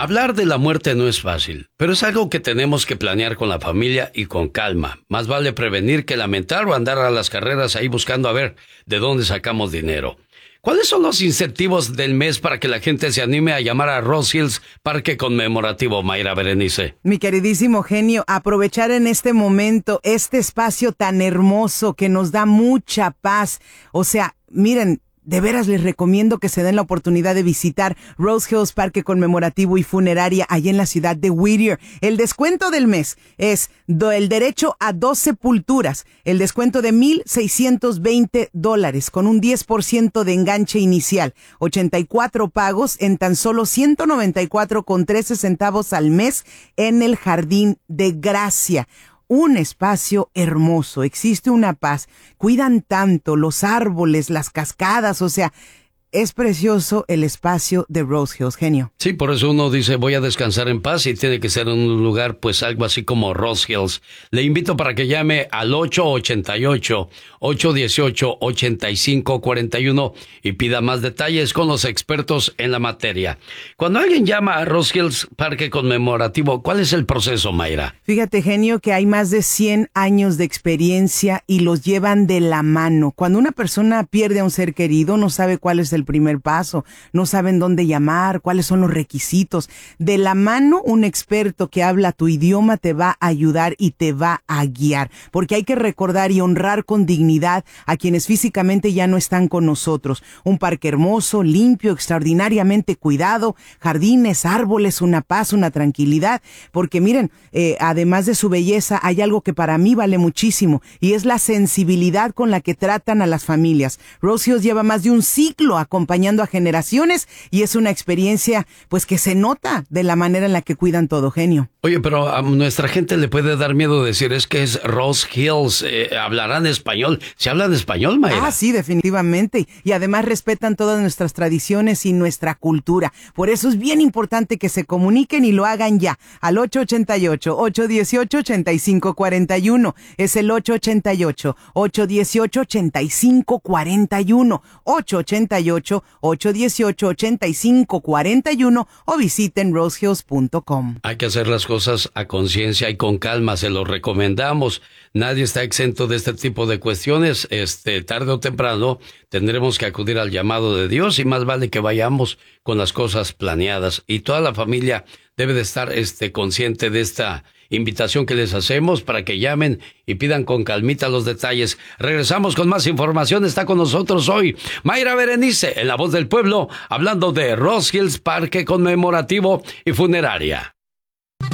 Hablar de la muerte no es fácil, pero es algo que tenemos que planear con la familia y con calma. Más vale prevenir que lamentar o andar a las carreras ahí buscando a ver de dónde sacamos dinero. ¿Cuáles son los incentivos del mes para que la gente se anime a llamar a Rose Hills Parque Conmemorativo, Mayra Berenice? Mi queridísimo genio, aprovechar en este momento este espacio tan hermoso que nos da mucha paz. O sea, miren, de veras les recomiendo que se den la oportunidad de visitar Rose Hills Parque Conmemorativo y Funeraria allá en la ciudad de Whittier. El descuento del mes es el derecho a 2 sepulturas, el descuento de $1,620 con un 10% de enganche inicial, 84 pagos en tan solo 194.13 centavos al mes en el Jardín de Gracia. Un espacio hermoso, existe una paz, cuidan tanto los árboles, las cascadas, o sea, es precioso el espacio de Rose Hills, genio. Sí, por eso uno dice voy a descansar en paz y tiene que ser en un lugar pues algo así como Rose Hills. Le invito para que llame al 888-818-8541 y pida más detalles con los expertos en la materia. Cuando alguien llama a Rose Hills Parque Conmemorativo, ¿cuál es el proceso, Mayra? Fíjate, genio, que hay más de 100 años de experiencia y los llevan de la mano. Cuando una persona pierde a un ser querido, no sabe cuál es el primer paso, no saben dónde llamar, cuáles son los requisitos. De la mano, un experto que habla tu idioma te va a ayudar y te va a guiar, porque hay que recordar y honrar con dignidad a quienes físicamente ya no están con nosotros. Un parque hermoso, limpio, extraordinariamente cuidado, jardines, árboles, una paz, una tranquilidad, porque miren, además de su belleza, hay algo que para mí vale muchísimo, y es la sensibilidad con la que tratan a las familias. Rose Hills lleva más de un siglo acompañando a generaciones y es una experiencia pues que se nota de la manera en la que cuidan todo, genio. Oye, pero a nuestra gente le puede dar miedo decir es que es Rose Hills, hablarán español. ¿Se hablan español, Mayra? Ah, sí, definitivamente. Y además respetan todas nuestras tradiciones y nuestra cultura. Por eso es bien importante que se comuniquen y lo hagan ya al 888-818-8541. Es el 888-818-8541. 888-818-8541 o visiten rosehills.com. Hay que hacer las cosas a conciencia y con calma, se lo recomendamos. Nadie está exento de este tipo de cuestiones. Tarde o temprano tendremos que acudir al llamado de Dios y más vale que vayamos con las cosas planeadas. Y toda la familia debe de estar consciente de esta invitación que les hacemos para que llamen y pidan con calmita los detalles. Regresamos con más información. Está con nosotros hoy Mayra Berenice, en La Voz del Pueblo, hablando de Rose Hills Parque Conmemorativo y Funeraria.